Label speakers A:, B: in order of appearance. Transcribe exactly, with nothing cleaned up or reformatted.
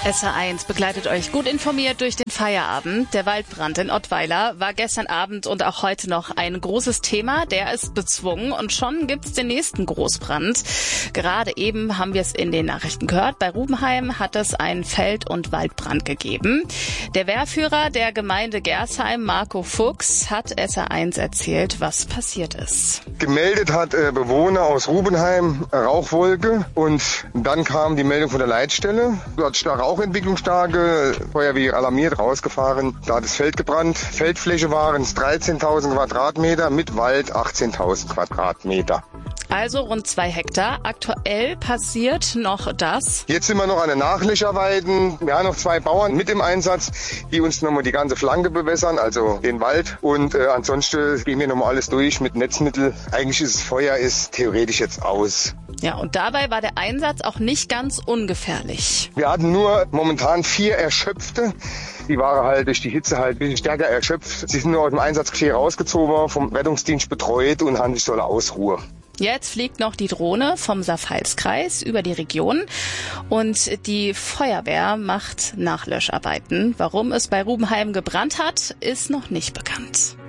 A: S H eins begleitet euch gut informiert durch den Feierabend. Der Waldbrand in Ottweiler war gestern Abend und auch heute noch ein großes Thema. Der ist bezwungen und schon gibt's den nächsten Großbrand. Gerade eben haben wir es in den Nachrichten gehört. Bei Rubenheim hat es einen Feld- und Waldbrand gegeben. Der Wehrführer der Gemeinde Gersheim, Marco Fuchs, hat S H eins erzählt, was passiert ist.
B: Gemeldet hat äh, Bewohner aus Rubenheim Rauchwolke und dann kam die Meldung von der Leitstelle. Dort stark Rauchentwicklung starke, Feuerwehr alarmiert, rausgefahren. Da hat das Feld gebrannt. Feldfläche waren es dreizehntausend Quadratmeter, mit Wald achtzehntausend Quadratmeter.
A: Also rund zwei Hektar. Aktuell passiert noch das.
B: Jetzt sind wir noch an den Nachlöcherweiden. Wir haben noch zwei Bauern mit im Einsatz, die uns nochmal die ganze Flanke bewässern, also den Wald. Und äh, ansonsten gehen wir nochmal alles durch mit Netzmittel. Eigentlich ist das Feuer ist theoretisch jetzt aus.
A: Ja, und dabei war der Einsatz auch nicht ganz ungefährlich.
B: Wir hatten nur momentan vier Erschöpfte. Die waren halt durch die Hitze halt ein bisschen stärker erschöpft. Sie sind nur aus dem Einsatzgeschehen rausgezogen, vom Rettungsdienst betreut und haben sich so eine Ausruhe.
A: Jetzt fliegt noch die Drohne vom Saar-Pfalz-Kreis über die Region und die Feuerwehr macht Nachlöscharbeiten. Warum es bei Rubenheim gebrannt hat, ist noch nicht bekannt.